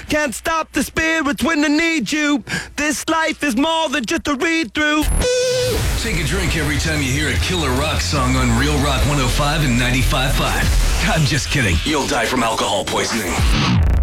Can't stop the spirits when they need you. This life is more than just a read-through. Take a drink every time you hear a killer rock song on Real Rock 105 and 95.5. I'm just kidding. You'll die from alcohol poisoning.